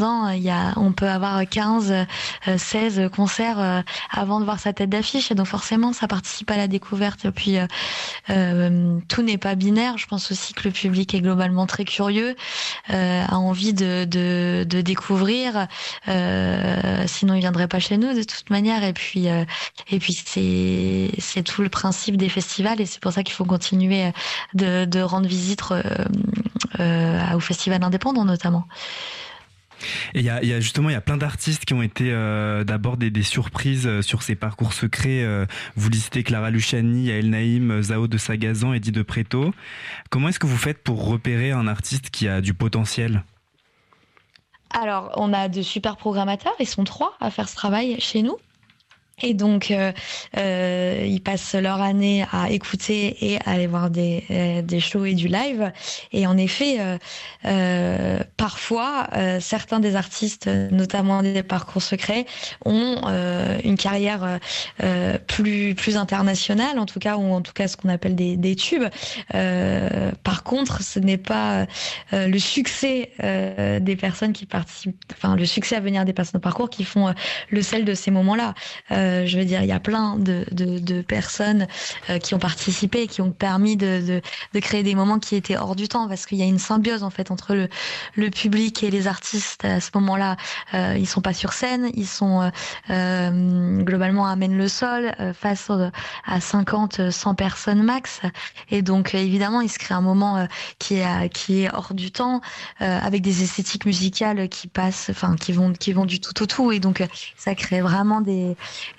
ans, on peut avoir 15, 16 concerts avant de voir sa tête d'affiche. Et donc forcément, ça participe à la découverte. Et puis, tout n'est pas binaire. Je pense aussi que le public est globalement très curieux, a envie de découvrir. Sinon, il viendrait pas chez nous de toute manière. Et puis c'est tout le principe des festivals. Et c'est pour ça qu'il faut continuer de rendre visite au festival indépendant notamment. Et il y a justement, il y a plein d'artistes qui ont été d'abord des surprises sur ces parcours secrets. Vous listez Clara Luciani, Yael Naïm, Zao de Sagazan, Eddie de Pretto. Comment est-ce que vous faites pour repérer un artiste qui a du potentiel ? Alors, on a de super programmateurs, ils sont 3 à faire ce travail chez nous. Et donc, ils passent leur année à écouter et à aller voir des shows et du live. Et en effet, parfois, certains des artistes, notamment des parcours secrets, ont une carrière plus internationale, en tout cas, ou en tout cas ce qu'on appelle des tubes. Par contre, ce n'est pas le succès des personnes qui participent, enfin le succès à venir des personnes au parcours qui font le sel de ces moments-là. Je veux dire, il y a plein de personnes qui ont participé et qui ont permis de créer des moments qui étaient hors du temps, parce qu'il y a une symbiose en fait entre le public et les artistes. À ce moment-là, ils sont pas sur scène, ils sont globalement amènent le sol face à 50, 100 personnes max. Et donc évidemment, il se crée un moment qui est hors du temps, avec des esthétiques musicales qui passent, enfin qui vont du tout au tout. Et donc ça crée vraiment des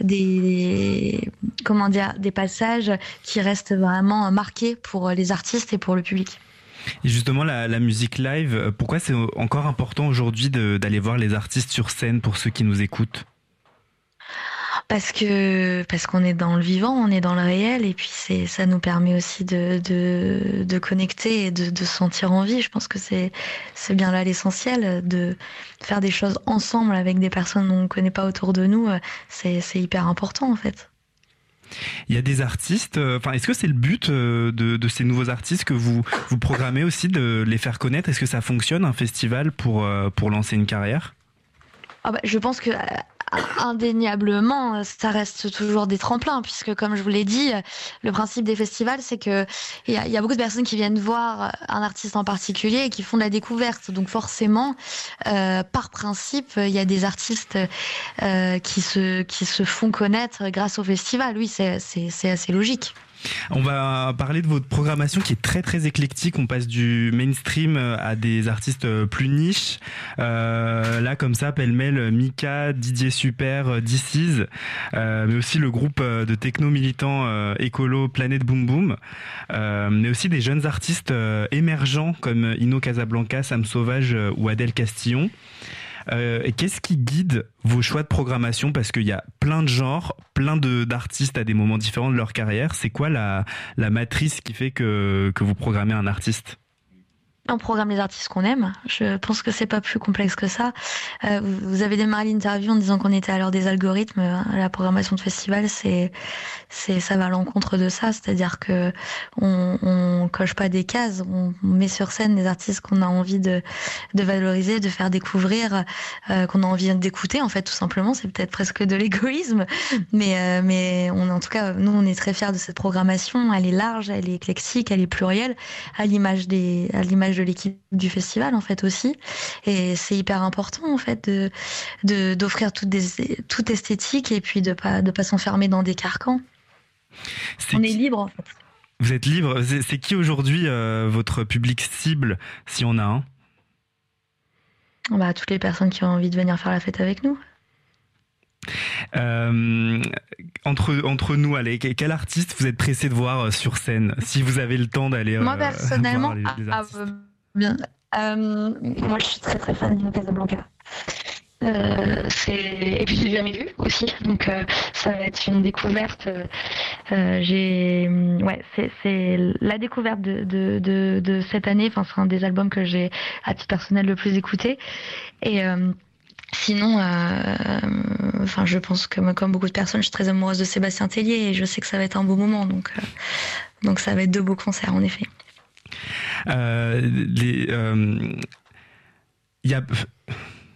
passages qui restent vraiment marqués pour les artistes et pour le public. Et justement, la musique live, pourquoi c'est encore important aujourd'hui d'aller voir les artistes sur scène pour ceux qui nous écoutent ? Parce qu'on est dans le vivant, on est dans le réel, et puis ça nous permet aussi de connecter et de se sentir en vie. Je pense que c'est bien là l'essentiel, de faire des choses ensemble avec des personnes qu'on ne connaît pas autour de nous. C'est hyper important en fait. Il y a des artistes, est-ce que c'est le but de ces nouveaux artistes que vous programmez aussi, de les faire connaître ? Est-ce que ça fonctionne, un festival, pour lancer une carrière ? Je pense que indéniablement, ça reste toujours des tremplins, puisque comme je vous l'ai dit, le principe des festivals, c'est que il y a beaucoup de personnes qui viennent voir un artiste en particulier et qui font de la découverte. Donc forcément, par principe, il y a des artistes qui se font connaître grâce au festival. Oui, c'est assez logique. On va parler de votre programmation qui est très très éclectique. On passe du mainstream à des artistes plus niches. Là, comme ça, pêle-mêle, Mika, Didier Super, DC's, mais aussi le groupe de techno militants écolo Planète Boom Boom, mais aussi des jeunes artistes émergents comme Ino Casablanca, Sam Sauvage ou Adèle Castillon. Et qu'est-ce qui guide vos choix de programmation ? Parce qu'il y a plein de genres, plein d'artistes à des moments différents de leur carrière. C'est quoi la matrice qui fait que vous programmez un artiste ? On programme les artistes qu'on aime. Je pense que c'est pas plus complexe que ça. Vous avez démarré l'interview en disant qu'on était à l'heure des algorithmes. La programmation de festival, ça va à l'encontre de ça. C'est-à-dire que on coche pas des cases. On met sur scène des artistes qu'on a envie de valoriser, de faire découvrir, qu'on a envie d'écouter. En fait, tout simplement, c'est peut-être presque de l'égoïsme, mais en tout cas, nous, on est très fiers de cette programmation. Elle est large, elle est éclectique, elle est plurielle, à l'image de l'équipe du festival en fait aussi, et c'est hyper important en fait d'offrir toute esthétique, et puis de pas s'enfermer dans des carcans. On est libre en fait. Vous êtes libre. C'est qui aujourd'hui votre public cible, si on a un ? Toutes les personnes qui ont envie de venir faire la fête avec nous. Entre nous, allez, quel artiste vous êtes pressé de voir sur scène, si vous avez le temps d'aller moi personnellement voir les artistes. Bien. Moi je suis très très fan d'Ino Casablanca, et puis je l'ai jamais vu aussi, donc ça va être une découverte. C'est la découverte de cette année. Enfin, c'est un des albums que j'ai à titre personnel le plus écouté. Et sinon, je pense que comme beaucoup de personnes, je suis très amoureuse de Sébastien Tellier, et je sais que ça va être un beau moment, donc ça va être 2 beaux concerts en effet.